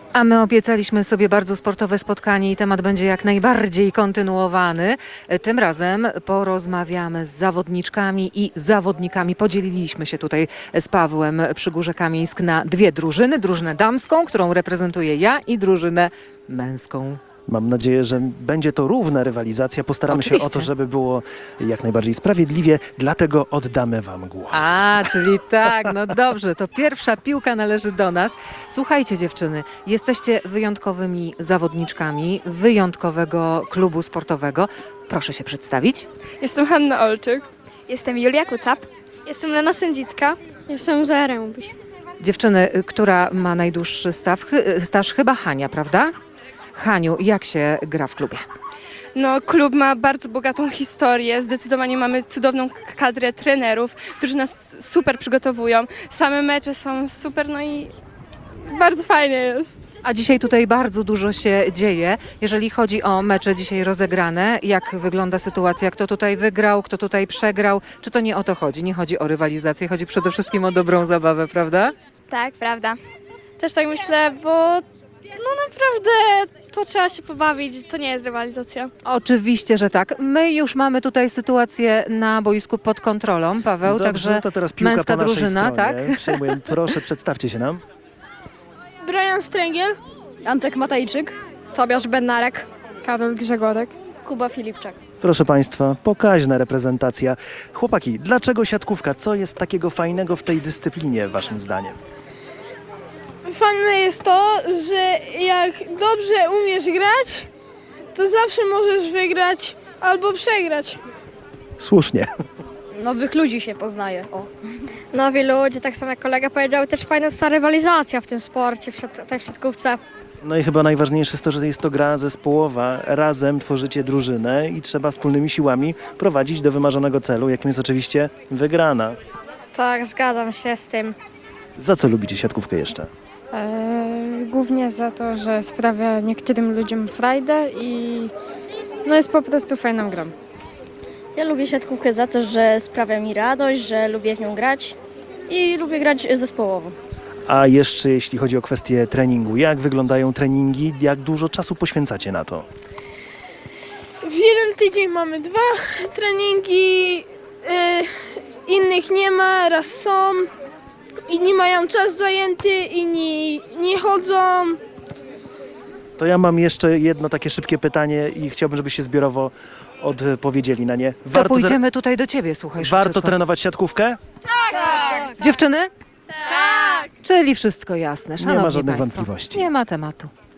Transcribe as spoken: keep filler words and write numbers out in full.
A my obiecaliśmy sobie bardzo sportowe spotkanie i temat będzie jak najbardziej kontynuowany. Tym razem porozmawiamy z zawodniczkami i zawodnikami. Podzieliliśmy się tutaj z Pawłem przy Górze Kamieńsk na dwie drużyny. Drużynę damską, którą reprezentuję ja, i drużynę męską. Mam nadzieję, że będzie to równa rywalizacja. Postaramy Oczywiście. się o to, żeby było jak najbardziej sprawiedliwie, dlatego oddamy wam głos. A, czyli tak, no dobrze, to pierwsza piłka należy do nas. Słuchajcie dziewczyny, jesteście wyjątkowymi zawodniczkami wyjątkowego klubu sportowego. Proszę się przedstawić. Jestem Hanna Olczyk. Jestem Julia Kucap. Jestem Lena Sędzicka. Jestem Zoja Rębuś. Dziewczyny, która ma najdłuższy staw, chy- staż? Chyba Hania, prawda? Haniu, jak się gra w klubie? No, klub ma bardzo bogatą historię. Zdecydowanie mamy cudowną k- kadrę trenerów, którzy nas super przygotowują. Same mecze są super, no i bardzo fajnie jest. A dzisiaj tutaj bardzo dużo się dzieje. Jeżeli chodzi o mecze dzisiaj rozegrane, jak wygląda sytuacja? Kto tutaj wygrał, kto tutaj przegrał? Czy to nie o to chodzi? Nie chodzi o rywalizację, chodzi przede wszystkim o dobrą zabawę, prawda? Tak, prawda. Też tak myślę, bo no naprawdę to trzeba się pobawić, to nie jest rywalizacja. Oczywiście, że tak. My już mamy tutaj sytuację na boisku pod kontrolą, Paweł, Dobrze, także to teraz piłka męska po naszej drużyna, stronie. tak? Przejmujemy. Proszę, przedstawcie się nam. Brian Stręgiel. Antek Matajczyk. Tobiasz Bednarek. Karol Grzegorek. Kuba Filipczak. Proszę Państwa, pokaźna reprezentacja. Chłopaki, dlaczego siatkówka? Co jest takiego fajnego w tej dyscyplinie, waszym zdaniem? Fajne jest to, że jak dobrze umiesz grać, to zawsze możesz wygrać albo przegrać. Słusznie. Nowych ludzi się poznaje. O. Nowi ludzie, tak samo jak kolega powiedział, też fajna jest ta rywalizacja w tym sporcie, w siat- tej siatkówce. No i chyba najważniejsze jest to, że jest to gra zespołowa. Razem tworzycie drużynę i trzeba wspólnymi siłami prowadzić do wymarzonego celu, jakim jest oczywiście wygrana. Tak, zgadzam się z tym. Za co lubicie siatkówkę jeszcze? Eee, głównie za to, że sprawia niektórym ludziom frajdę i no jest po prostu fajną grą. Ja lubię siatkówkę za to, że sprawia mi radość, że lubię w nią grać i lubię grać zespołowo. A jeszcze jeśli chodzi o kwestię treningu, jak wyglądają treningi, jak dużo czasu poświęcacie na to? W jeden tydzień mamy dwa treningi, y, innych nie ma, raz są. Inni mają czas zajęty, inni nie chodzą. To ja mam jeszcze jedno takie szybkie pytanie i chciałbym, żebyście zbiorowo odpowiedzieli na nie. To Warto, tre- pójdziemy tutaj do ciebie, słuchaj. warto szybciutko. trenować siatkówkę? Dziewczyny? Tak. Czyli wszystko jasne, szanowni żadnych państwo. wątpliwości. Nie ma tematu.